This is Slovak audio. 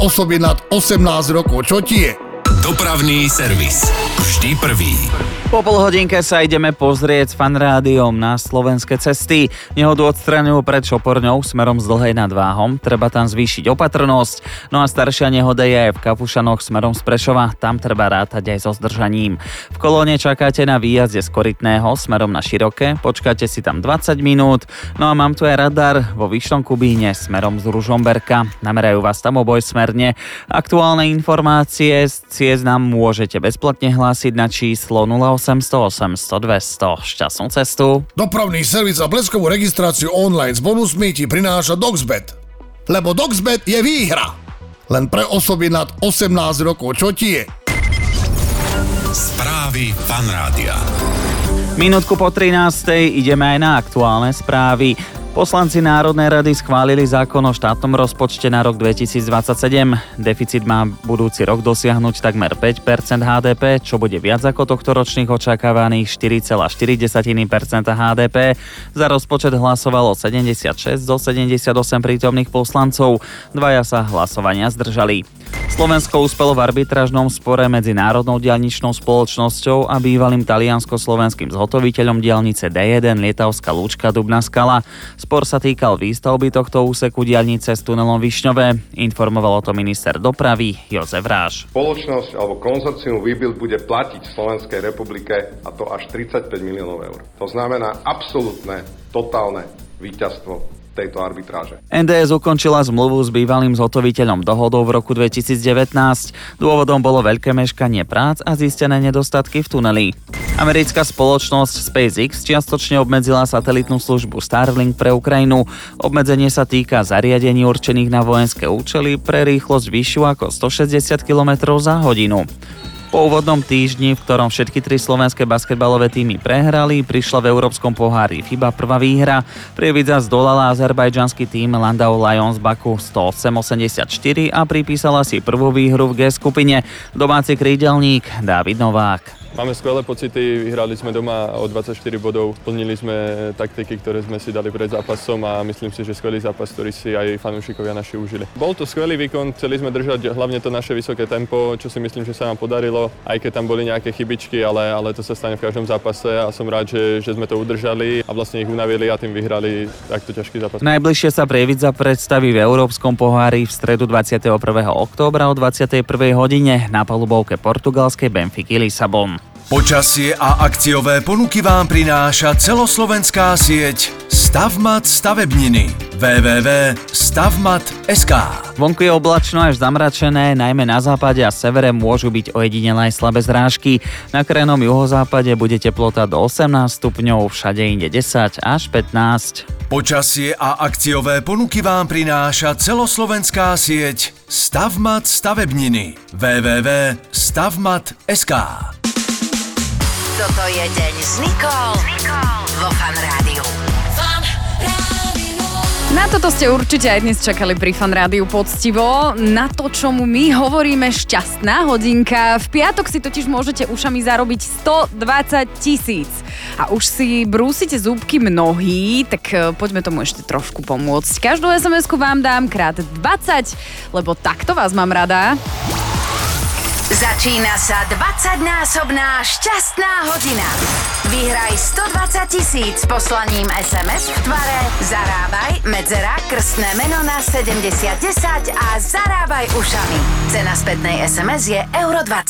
osoby nad 18 rokov, čo ti je? Dopravný servis. Vždy prvý. Po polhodinke sa ideme pozrieť s Fanrádiom na slovenské cesty. Nehodu odstraňujú pred Šoporňou smerom z Dlhej nad Váhom. Treba tam zvýšiť opatrnosť. No a staršia nehoda je aj v Kapušanoch smerom z Prešova. Tam treba rátať aj so zdržaním. V kolóne čakáte na výjazde z Korytného smerom na Široké. Počkáte si tam 20 minút. No a mám tu aj radar vo Vyšnom Kubíne smerom z Ružomberka. Namerajú vás tam obojsmerne. Aktuálne informácie z ciest nám môžete bezplatne hlásiť na číslo 0800 800 200. Šťastnú cestu. Dopravný servis a bleskovú registráciu online s bonusmi ti prináša Doxbet. Lebo Doxbet je výhra. Len pre osoby nad 18 rokov, čo ti je? Správy Fanrádia. Minútku po 13. ideme aj na aktuálne správy. Poslanci Národnej rady schválili zákon o štátnom rozpočte na rok 2027. Deficit má budúci rok dosiahnuť takmer 5% HDP, čo bude viac ako tohtoročných očakávaných 4,4% HDP. Za rozpočet hlasovalo 76 zo 78 prítomných poslancov. Dvaja sa hlasovania zdržali. Slovensko uspelo v arbitrážnom spore medzi Národnou diaľničnou spoločnosťou a bývalým taliansko-slovenským zhotoviteľom diaľnice D1 Lietavská Lúčka Dubná Skala. Spor sa týkal výstavby tohto úseku diaľnice s tunelom Višňové. Informoval o to minister dopravy Jozef Ráš. Spoločnosť alebo konzorcium Webuild bude platiť Slovenskej republike, a to až 35 miliónov eur. To znamená absolútne, totálne víťazstvo tejto arbitráže. NDS ukončila zmluvu s bývalým zhotoviteľom dohodou v roku 2019. Dôvodom bolo veľké meškanie prác a zistené nedostatky v tuneli. Americká spoločnosť SpaceX čiastočne obmedzila satelitnú službu Starlink pre Ukrajinu. Obmedzenie sa týka zariadení určených na vojenské účely pre rýchlosť vyššiu ako 160 km za hodinu. Po úvodnom týždni, v ktorom všetky tri slovenské basketbalové týmy prehrali, prišla v Európskom pohári FIBA prvá výhra. Prievidza zdolala azerbajdžanský tím Landau Lions Baku 108-84 a pripísala si prvú výhru v G skupine. Domáci krídelník Dávid Novák. Máme skvelé pocity, vyhrali sme doma o 24 bodov, splnili sme taktiky, ktoré sme si dali pred zápasom a myslím si, že skvelý zápas, ktorý si aj fanúšikovia naši užili. Bol to skvelý výkon, chceli sme držať hlavne to naše vysoké tempo, čo si myslím, že sa nám podarilo, aj keď tam boli nejaké chybičky, ale to sa stane v každom zápase a som rád, že sme to udržali a vlastne ich unavili a tým vyhrali takto ťažký zápas. Najbližšie sa Prievidza predstaví v Európskom pohári v stredu 21. októbra o 21. hodine na palubovke portugalskej Benfiky Lisabon. Počasie a akciové ponuky vám prináša celoslovenská sieť Stavmat stavebniny www.stavmat.sk. Vonku je oblačno až zamračené, najmä na západe a severe môžu byť ojedinelé slabé zrážky. Na krajnom juhozápade bude teplota do 18 stupňov, všade inde 10 až 15. Počasie a akciové ponuky vám prináša celoslovenská sieť Stavmat stavebniny www.stavmat.sk. Toto je deň s Nikol vo Fanrádiu. Na toto ste určite aj dnes čakali pri Fanrádiu poctivo. Na to, čomu my hovoríme šťastná hodinka. V piatok si totiž môžete ušami zarobiť 120 000. A už si brúsite zúbky mnohí, tak poďme tomu ešte trošku pomôcť. Každú SMS-ku vám dám krát 20, lebo takto vás mám rada. Začína sa 20-násobná šťastná hodina. Vyhraj 120 000 poslaním SMS v tvare Zarábaj, medzera, krstné meno na 7010 a zarábaj ušami. Cena spätnej SMS je €20.